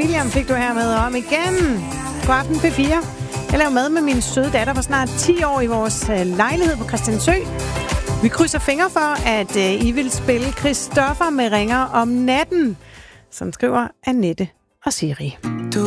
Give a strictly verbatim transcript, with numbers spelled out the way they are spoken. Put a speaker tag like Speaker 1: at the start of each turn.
Speaker 1: William fik du her med om igen. God aften P fire. Jeg laver mad med min søde datter for snart ti år i vores lejlighed på Christiansø. Vi krydser fingre for, at I vil spille Christoffer med ringer om natten. Sådan skriver Annette og Siri.
Speaker 2: Du